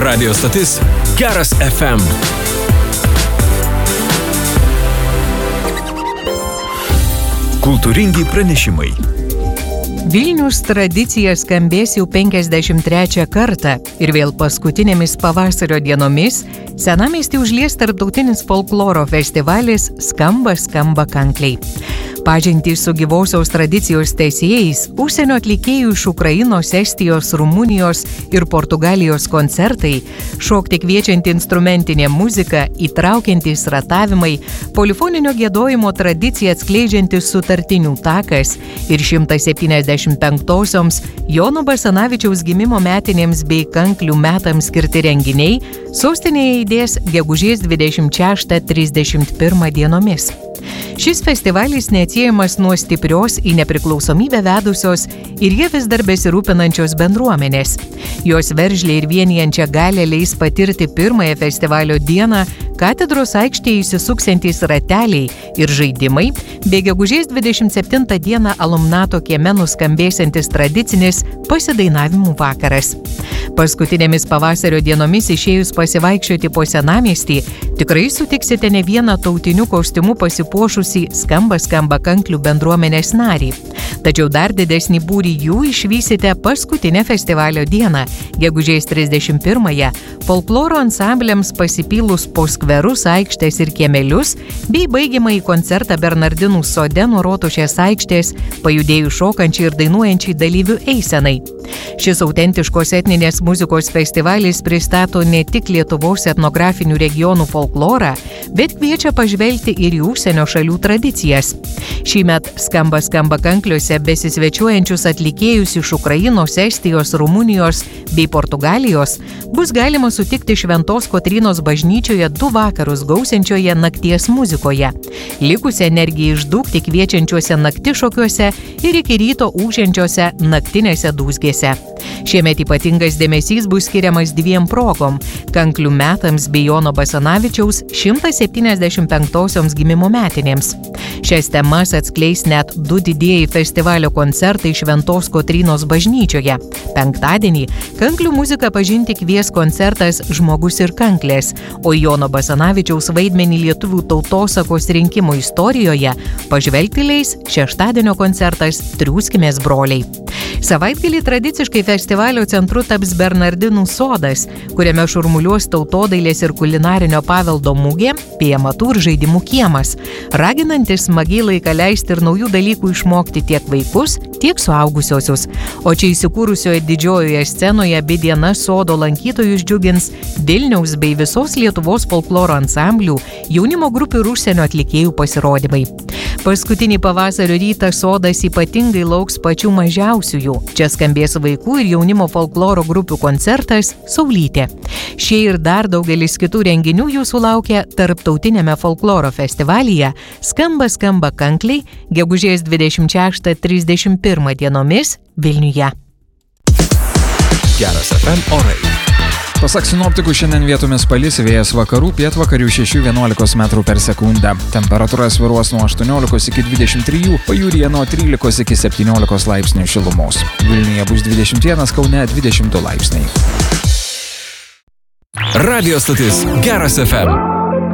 Radio stotis Geras FM. Kultūringi pranešimai. Vilnius tradicija skambės jau 53 kartą ir vėl paskutinėmis pavasario dienomis senamiestį užlies tarptautinis folkloro festivalis Skamba kankliai. Pažintį su gyvosios tradicijos tęsėjais, užsienio atlikėjų iš Ukrainos, Estijos, Rumunijos ir Portugalijos koncertai, šokti kviečianti instrumentinė muzika, įtraukiantys ratavimai, polifoninio giedojimo tradiciją atskleidžiantis sutartinių takas ir 175-osioms Jono Basanavičiaus gimimo metinėms bei kanklių metams skirti renginiai sostinėje aidės gegužės 26-31 dienomis. Šis festivalis neatsiejamas nuo stiprios į nepriklausomybę vedusios ir jie vis dar besirūpinančios bendruomenės. Jos veržliai ir vienijančią galią leis patirti pirmąją festivalio dieną katedros aikštėje įsisuksiantys rateliai ir žaidimai, bei gegužės 27 dieną Alumnato kieme nuskambėsiantis tradicinis pasidainavimų vakaras. Paskutinėmis pavasario dienomis išėjus pasivaikščioti po senamiestį, tikrai sutiksite ne vieną tautiniu kostiumu pasipuošusį Skamba kanklių bendruomenės narį. Tačiau dar didesnį būrį jų išvysite paskutinę festivalio dieną, gegužės 31-ąją, folkloro ansambliams pasipylus po skverus, aikštės ir kiemelius, bei baigiamąjį koncertą Bernardinų sode nuo Rotušės aikštės, pajudėjus šokančiai ir dainuojančiai dalyvių eisenai. Šis autentiškos etninės muzikos festivalis pristato ne tik Lietuvos etnografinių regionų folklorą, bet kviečia pažvelgti ir į užsienio šalių tradicijas. Šįmet Skamba kankliuose besisvečiuojančius atlikėjus iš Ukrainos, Estijos, Rumunijos bei Portugalijos bus galima sutikti Šventos Kotrynos bažnyčioje 2 vakarus gausiančioje nakties muzikoje, likusią energiją išdūkti kviečiančiuose naktišokiuose ir iki ryto ūžiančiuose naktinėse dūzgėse. Šiemet ypatingas dėmesys bus skiriamas 2 progom – kanklių metams bei Jono Basanavičiaus 175-osioms gimimo metinėms. Šias temas atskleis net 2 didieji festivalio koncertai Šventos Kotrynos bažnyčioje. Penktadienį kanklių muziką pažinti kvies koncertas Žmogus ir kanklės, o Jono Basanavičiaus vaidmenį lietuvių tautosakos rinkimų istorijoje pažvelgti leis šeštadienio koncertas Triūskimės broliai. Savaitgalį tradiciškai festivalio centru taps Bernardinų sodas, kuriame šurmuliuos tautodailės ir kulinarinio paveldo mugė bei amatų ir žaidimų kiemas, raginantis smagiai laiką leisti ir naujų dalykų išmokti tiek vaikus, tiek suaugusiosius. O čia įsikūrusioje didžiojoje scenoje abi dienas sodo lankytojus džiugins Vilniaus bei visos Lietuvos folkloro ansamblių, jaunimo grupių ir užsienio atlikėjų pasirodymai. Paskutinį pavasario rytą sodas ypatingai lauks pačių mažiausiųjų. Čia skambės vaikų ir jaunimo folkloro grupių koncertas Saulytė. Šie ir dar daugelis kitų renginių jūsų laukia tarptautinėme folkloro festivalyje Skamba kankliai gegužės 26-31 dienomis Vilniuje. Geras FM orai. Pasak sinoptikų, šiandien vietomis palis, vėjas vakarų, pietvakarių 6-11 metrų per sekundę. Temperatūra svyruos nuo 18 iki 23, pajūryje nuo 13 iki 17 laipsnių šilumos. Vilniuje bus 21, Kaune 22 laipsniai. Radio stotis Geras FM.